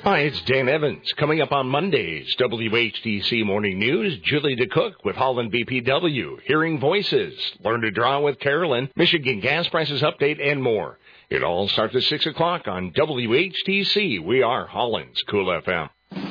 Hi, it's Dan Evans. Coming up on Monday's WHTC Morning News, Julie DeCook with Holland BPW, Hearing Voices, Learn to Draw with Carolyn, Michigan gas prices update, and more. It all starts at 6 o'clock on WHTC. We are Holland's Cool FM.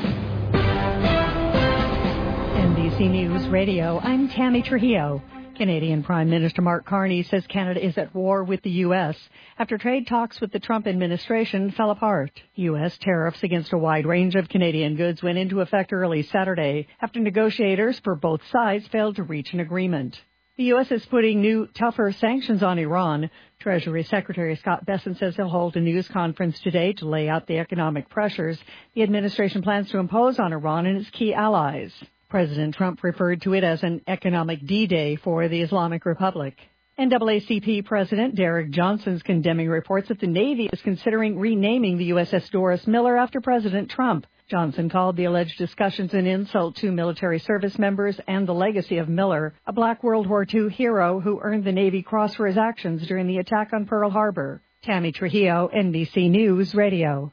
NBC News Radio, I'm Tammy Trujillo. Canadian Prime Minister Mark Carney says Canada is at war with the U.S. after trade talks with the Trump administration fell apart. U.S. tariffs against a wide range of Canadian goods went into effect early Saturday after negotiators for both sides failed to reach an agreement. The U.S. is putting new, tougher sanctions on Iran. Treasury Secretary Scott Bessent says he'll hold a news conference today to lay out the economic pressures the administration plans to impose on Iran and its key allies. President Trump referred to it as an economic D-Day for the Islamic Republic. NAACP President Derek Johnson's condemning reports that the Navy is considering renaming the USS Doris Miller after President Trump. Johnson called the alleged discussions an insult to military service members and the legacy of Miller, a black World War II hero who earned the Navy Cross for his actions during the attack on Pearl Harbor. Tammy Trujillo, NBC News Radio.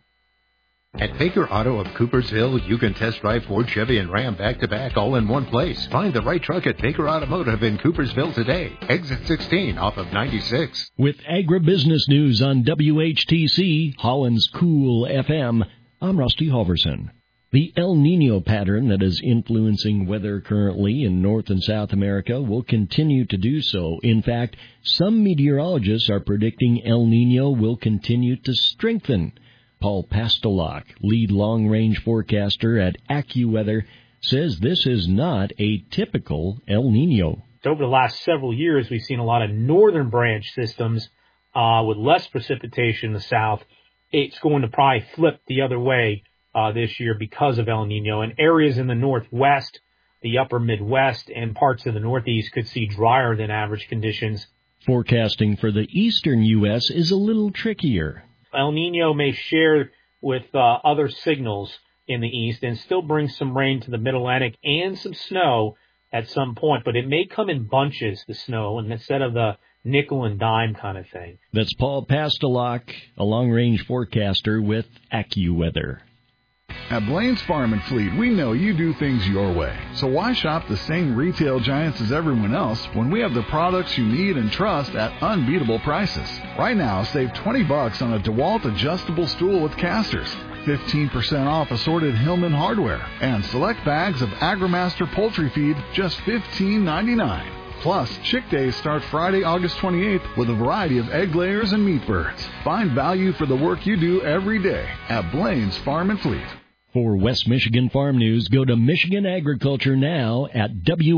At Baker Auto of Coopersville, you can test drive Ford, Chevy, and Ram back-to-back all in one place. Find the right truck at Baker Automotive in Coopersville today. Exit 16 off of 96. With agribusiness news on WHTC, Holland's Cool FM, I'm Rusty Halverson. The El Niño pattern that is influencing weather currently in North and South America will continue to do so. In fact, some meteorologists are predicting El Niño will continue to strengthen. Paul Pastelok, lead long-range forecaster at AccuWeather, says this is not a typical El Niño. Over the last several years, we've seen a lot of northern branch systems with less precipitation in the south. It's going to probably flip the other way this year because of El Niño. And areas in the northwest, the upper Midwest, and parts of the northeast could see drier than average conditions. Forecasting for the eastern U.S. is a little trickier. El Niño may share with other signals in the east and still bring some rain to the mid-Atlantic and some snow at some point, but it may come in bunches, the snow, and instead of the nickel and dime kind of thing. That's Paul Pastelok, a long-range forecaster with AccuWeather. At Blaine's Farm and Fleet, we know you do things your way. So why shop the same retail giants as everyone else when we have the products you need and trust at unbeatable prices? Right now, save $20 on a DeWalt adjustable stool with casters, 15% off assorted Hillman hardware, and select bags of AgriMaster poultry feed, just $15.99. Plus, Chick Days start Friday, August 28th with a variety of egg layers and meat birds. Find value for the work you do every day at Blaine's Farm and Fleet. For West Michigan Farm News, go to Michigan Agriculture Now at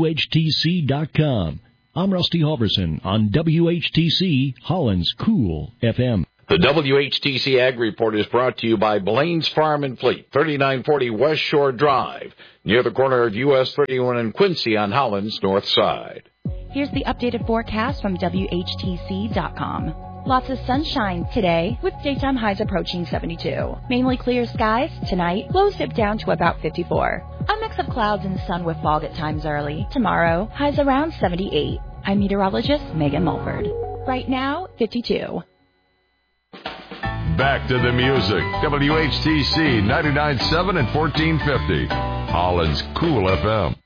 WHTC.com. I'm Rusty Halverson on WHTC, Holland's Cool FM. The WHTC Ag Report is brought to you by Blaine's Farm and Fleet, 3940 West Shore Drive, near the corner of US 31 and Quincy on Holland's north side. Here's the updated forecast from WHTC.com. Lots of sunshine today with daytime highs approaching 72. Mainly clear skies tonight. Lows dip down to about 54. A mix of clouds and sun with fog at times early. Tomorrow, highs around 78. I'm meteorologist Megan Mulford. Right now, 52. Back to the music. WHTC 99.7 and 1450. Holland's Cool FM.